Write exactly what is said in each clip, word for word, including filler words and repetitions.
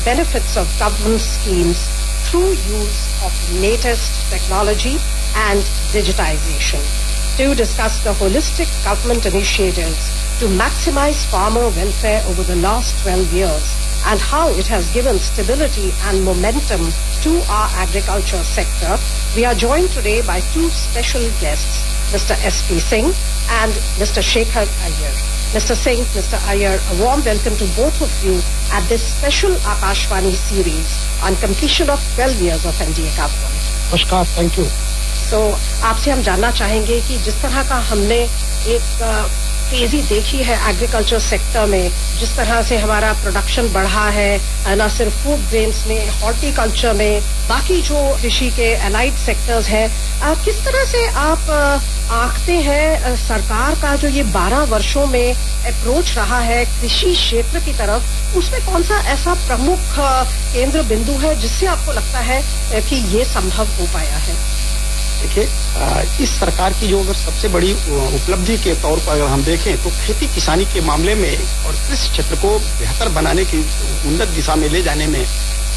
benefits of government schemes through use of latest technology and digitization. To discuss the holistic government initiatives to maximize farmer welfare over the last twelve years and how it has given stability and momentum to our agriculture sector, we are joined today by two special guests, Mister S P Singh and Mister Shekhar Iyer. Mister Singh, Mister Iyer, a warm welcome to both of you at this special Akashvani series on completion of twelve years of N D A government. नमस्कार, thank you. तो आपसे हम जानना चाहेंगे कि जिस तरह का हमने एक तेजी देखी है एग्रीकल्चर सेक्टर में, जिस तरह से हमारा प्रोडक्शन बढ़ा है, न सिर्फ फूड ग्रेन्स में, हॉर्टिकल्चर में, बाकी जो कृषि के एलाइड सेक्टर्स हैं, किस तरह से आप आंकते हैं सरकार का जो ये बारह वर्षों में अप्रोच रहा है कृषि क्षेत्र की तरफ, उसमें कौन सा ऐसा प्रमुख केंद्र बिंदु है जिससे आपको लगता है कि ये संभव हो पाया है? देखिए, इस सरकार की जो अगर सबसे बड़ी उपलब्धि के तौर पर अगर हम देखें तो खेती किसानी के मामले में और कृषि क्षेत्र को बेहतर बनाने की उन्नत दिशा में ले जाने में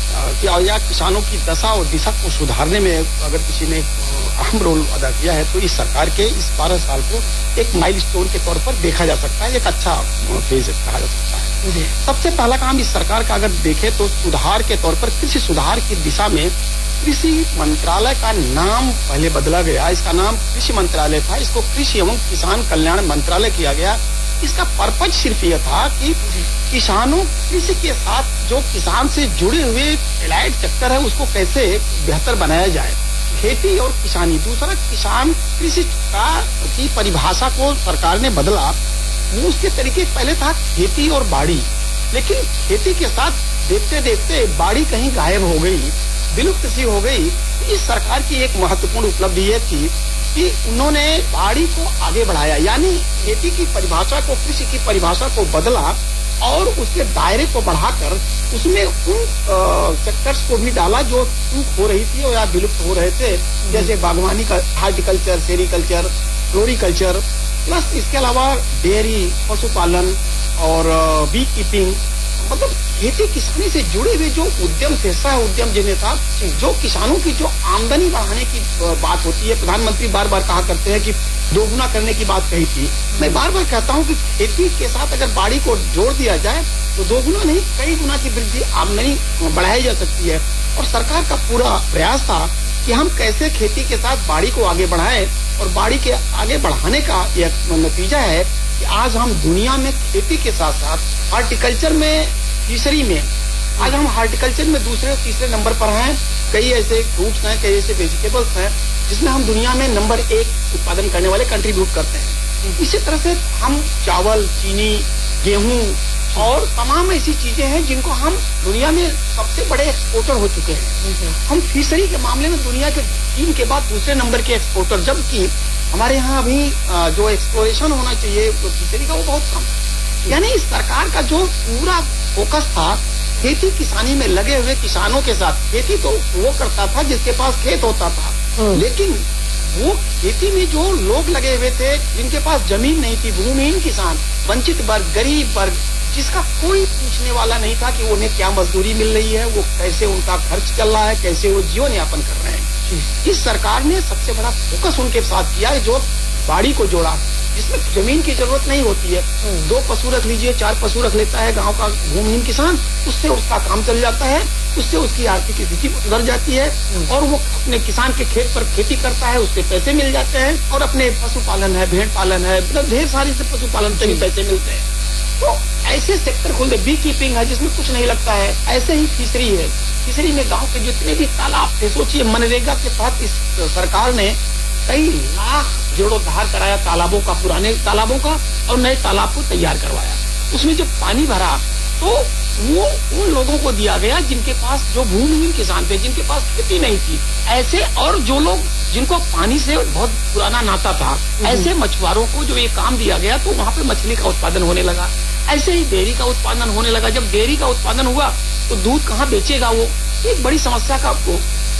या किसानों की दशा और दिशा को सुधारने में अगर किसी ने अहम रोल अदा किया है तो इस सरकार के इस बारह साल को एक माइलस्टोन के तौर पर देखा जा सकता है, एक अच्छा फेज कहा जा सकता है। सबसे पहला काम इस सरकार का अगर देखें तो सुधार के तौर पर कृषि सुधार की दिशा में कृषि मंत्रालय का नाम पहले बदला गया। इसका नाम कृषि मंत्रालय था, इसको कृषि एवं किसान कल्याण मंत्रालय किया गया। इसका पर्पज सिर्फ यह था कि किसानों कृषि के साथ जो किसान से जुड़े हुए एलाइड सेक्टर है उसको कैसे बेहतर बनाया जाए, खेती और किसानी। दूसरा, किसान कृषि का की परिभाषा को सरकार ने बदला। उसके तरीके पहले था खेती और बाड़ी, लेकिन खेती के साथ देखते देखते बाड़ी कहीं गायब हो गई, विलुप्त सी हो गई। इस सरकार की एक महत्वपूर्ण उपलब्धि ये थी कि उन्होंने बाड़ी को आगे बढ़ाया, यानी खेती की परिभाषा को, कृषि की परिभाषा को बदला और उसके दायरे को बढ़ाकर उसमें उन सेक्टर्स को भी डाला जो चूक हो रही थी या विलुप्त हो रहे थे, जैसे बागवानी का, हार्टिकल्चर, सेरिकल्चर, फ्लोरिकल्चर, प्लस इसके अलावा डेयरी, पशुपालन और बी कीपिंग, मतलब खेती किसानी से जुड़े हुए जो उद्यम थे, सह उद्यम जिन्हें था, जो किसानों की जो आमदनी बढ़ाने की बात होती है। प्रधानमंत्री बार बार कहा करते हैं कि दोगुना करने की बात कही थी। मैं बार बार कहता हूं कि खेती के साथ अगर बाड़ी को जोड़ दिया जाए तो दोगुना नहीं, कई गुना की वृद्धि आमदनी बढ़ाई जा सकती है। और सरकार का पूरा प्रयास था कि हम कैसे खेती के साथ बाड़ी को आगे बढ़ाएं, और बाड़ी के आगे बढ़ाने का यह नतीजा है कि आज हम दुनिया में खेती के साथ साथ हार्टिकल्चर में, फिशरी में, आज हम हार्टिकल्चर में दूसरे और तीसरे नंबर पर हैं। कई ऐसे फ्रूट्स हैं, कई ऐसे वेजिटेबल्स हैं जिसमें हम दुनिया में नंबर एक उत्पादन करने वाले कंट्रीब्यूट करते हैं। इसी तरह से हम चावल, चीनी, गेहूं और तमाम ऐसी चीजें हैं जिनको हम दुनिया में सबसे बड़े एक्सपोर्टर हो चुके हैं। हम फिशरी के मामले में दुनिया के चीन के बाद दूसरे नंबर के एक्सपोर्टर, जबकि हमारे यहाँ अभी जो एक्सप्लोरेशन होना चाहिए फिशरी का वो बहुत कम। यानी इस सरकार का जो पूरा फोकस था खेती किसानी में लगे हुए किसानों के साथ। खेती तो वो करता था जिसके पास खेत होता था, लेकिन वो खेती में जो लोग लगे हुए थे जिनके पास जमीन नहीं थी, भूमिहीन किसान, वंचित वर्ग, गरीब वर्ग, जिसका कोई पूछने वाला नहीं था कि उन्हें क्या मजदूरी मिल रही है, वो कैसे उनका खर्च चल रहा है, कैसे वो जीवन यापन कर रहे हैं। इस सरकार ने सबसे बड़ा फोकस उनके साथ किया है, जो बाड़ी को जोड़ा, जिसमें जमीन की जरूरत नहीं होती है। दो पशु रख लीजिए, चार पशु रख लेता है गांव का भूमिहीन किसान, उससे उसका काम चल जाता है, उससे उसकी आर्थिक स्थिति सुधर जाती है और वो अपने किसान के खेत पर खेती करता है, उससे पैसे मिल जाते हैं। और अपने पशुपालन है, भेड़ पालन है, मतलब ढेर सारी से पशुपालन से भी पैसे मिलते हैं। तो ऐसे सेक्टर खोलते, बी कीपिंग है जिसमें कुछ नहीं लगता है, ऐसे ही फिशरी है। फिशरी में गांव के जितने भी तालाब थे, सोचिए मनरेगा के तहत इस सरकार ने कई लाख जीर्णोद्धार कराया तालाबों का, पुराने तालाबों का, और नए तालाब को तैयार करवाया। उसमें जब पानी भरा तो वो उन लोगों को दिया गया जिनके पास, जो भूमिहीन किसान थे, जिनके पास खेती नहीं थी, ऐसे, और जो लोग जिनको पानी से बहुत पुराना नाता था, ऐसे मछुआरों को जो ये काम दिया गया तो वहां पे मछली का उत्पादन होने लगा। ऐसे ही डेयरी का उत्पादन होने लगा। जब डेयरी का उत्पादन हुआ तो दूध कहाँ बेचेगा वो, एक बड़ी समस्या का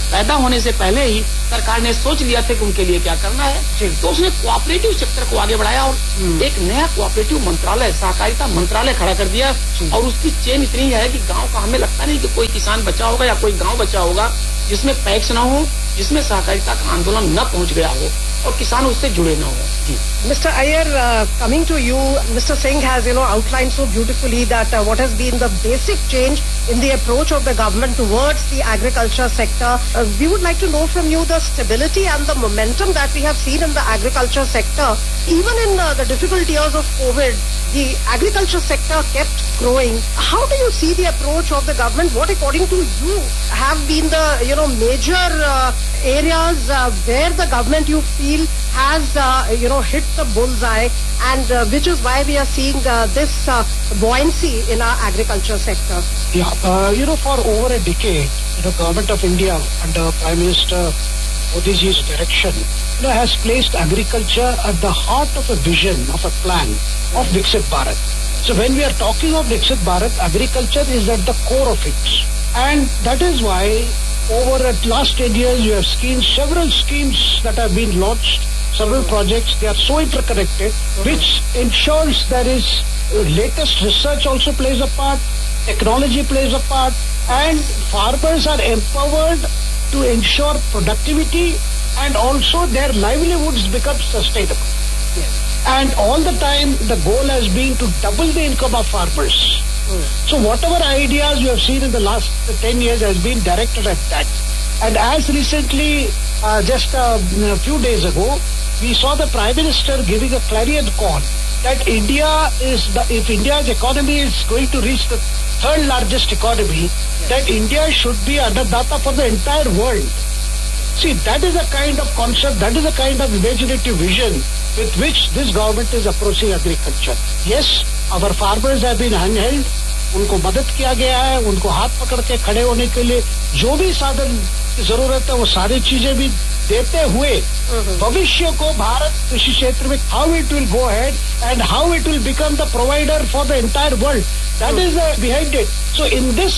पैदा होने से पहले ही सरकार ने सोच लिया था कि उनके लिए क्या करना है, तो उसने कोऑपरेटिव सेक्टर को आगे बढ़ाया और एक नया कोऑपरेटिव मंत्रालय, सहकारिता मंत्रालय खड़ा कर दिया। और उसकी चेन इतनी है कि गांव का हमें लगता नहीं कि कोई किसान बचा होगा या कोई गांव बचा होगा जिसमें पैक्स ना हो, जिसमें सहकारिता का आंदोलन न पहुंच गया हो और किसान उससे जुड़े न हो। Mister Iyer, uh, coming to you, Mister Singh has, you know, outlined so beautifully that uh, what has been the basic change in the approach of the government towards the agriculture sector. Uh, we would like to know from you the stability and the momentum that we have seen in the agriculture sector. Even in uh, the difficult years of COVID, the agriculture sector kept growing. How do you see the approach of the government? What, according to you, have been the, you know, major uh, areas uh, where the government, you feel, has, uh, you know, hit the bullseye, and uh, which is why we are seeing uh, this uh, buoyancy in our agriculture sector? Yeah, uh, you know, for over a decade, you know, Government of India under Prime Minister Modi's direction, you know, has placed agriculture at the heart of a vision, of a plan of Viksit Bharat. So when we are talking of Viksit Bharat, agriculture is at the core of it. And that is why over the last ten years, you have seen several schemes that have been launched, several projects. They are so interconnected, which ensures there is uh, latest research also plays a part, technology plays a part, and farmers are empowered to ensure productivity, and also their livelihoods become sustainable. Yes. And all the time, the goal has been to double the income of farmers. So whatever ideas you have seen in the last ten years has been directed at that. And as recently, uh, just uh, a few days ago, we saw the Prime Minister giving a clarion call that India is, the, if India's economy is going to reach the third largest economy, yes, that India should be Annadata for the entire world. See, that is a kind of concept, that is a kind of imaginative vision with which this government is approaching agriculture. Yes, our farmers have been handheld, उनको मदद किया गया है, उनको हाथ पकड़ के खड़े होने के लिए जो भी साधन की जरूरत है वो सारी चीजें भी देते हुए भविष्य को भारत कृषि क्षेत्र में how it will go ahead and how it will become the provider for the entire world. That is uh, behind it. So in this